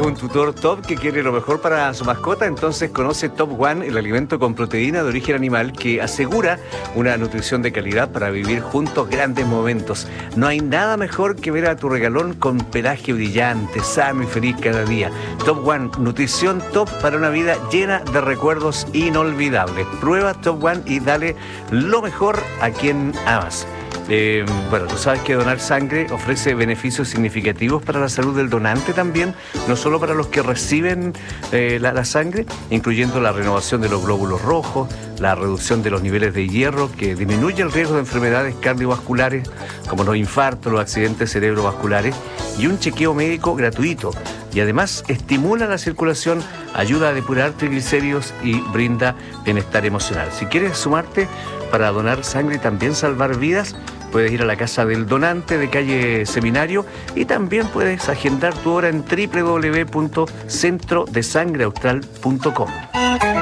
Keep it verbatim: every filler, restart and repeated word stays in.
un tutor top que quiere lo mejor para su mascota, entonces conoce Top One, el alimento con proteína de origen animal que asegura una nutrición de calidad para vivir juntos grandes momentos. No hay nada mejor que ver a tu regalón con pelaje brillante, sano y feliz cada día. Top One, nutrición top para una vida llena de recuerdos inolvidables. Prueba Top One y dale lo mejor a quien amas. Eh, bueno, tú sabes que donar sangre ofrece beneficios significativos para la salud del donante también, no solo para los que reciben eh, la, la sangre, incluyendo la renovación de los glóbulos rojos, la reducción de los niveles de hierro, que disminuye el riesgo de enfermedades cardiovasculares, como los infartos, los accidentes cerebrovasculares, y un chequeo médico gratuito. Y además estimula la circulación, ayuda a depurar triglicéridos y brinda bienestar emocional. Si quieres sumarte para donar sangre y también salvar vidas, puedes ir a la Casa del Donante de calle Seminario y también puedes agendar tu hora en doble u doble u doble u punto centro de sangre austral punto com.